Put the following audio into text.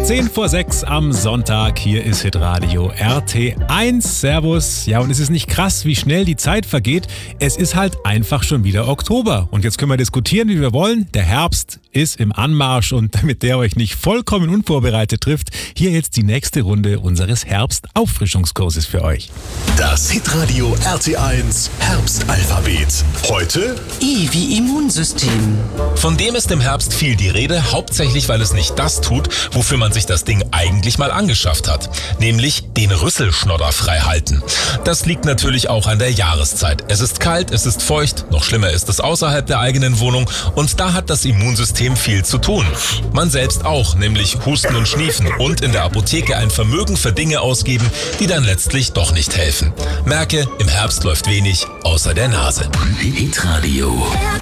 10 vor 6 am Sonntag. Hier ist Hitradio RT1. Servus. Ja, und es ist nicht krass, wie schnell die Zeit vergeht. Es ist halt einfach schon wieder Oktober. Und jetzt können wir diskutieren, wie wir wollen. Der Herbst ist im Anmarsch und damit der euch nicht vollkommen unvorbereitet trifft, hier jetzt die nächste Runde unseres Herbstauffrischungskurses für euch. Das Hitradio RT1 Herbstalphabet. Heute I wie Immunsystem. Von dem ist im Herbst viel die Rede, hauptsächlich weil es nicht das tut, wofür man sich das Ding eigentlich mal angeschafft hat, nämlich den Rüsselschnodder frei halten. Das liegt natürlich auch an der Jahreszeit. Es ist kalt, es ist feucht, noch schlimmer ist es außerhalb der eigenen Wohnung und da hat das Immunsystem viel zu tun. Man selbst auch, nämlich husten und schniefen und in der Apotheke ein Vermögen für Dinge ausgeben, die dann letztlich doch nicht helfen. Merke, im Herbst läuft wenig außer der Nase. Hitradio.